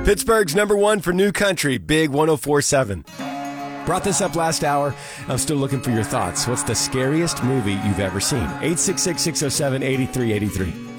Pittsburgh's number one for new country, Big 104.7. Brought this up last hour. I'm still looking for your thoughts. What's the scariest movie you've ever seen? 866-607-8383.